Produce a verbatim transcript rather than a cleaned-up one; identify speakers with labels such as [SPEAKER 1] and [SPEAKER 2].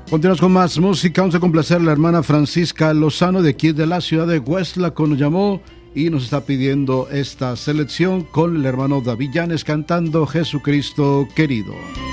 [SPEAKER 1] Continuamos con más música. Vamos a complacer a la hermana Francisca Lozano de aquí de la ciudad de Huestlaco. Nos llamó y nos está pidiendo esta selección con el hermano David Llanes cantando Jesucristo querido.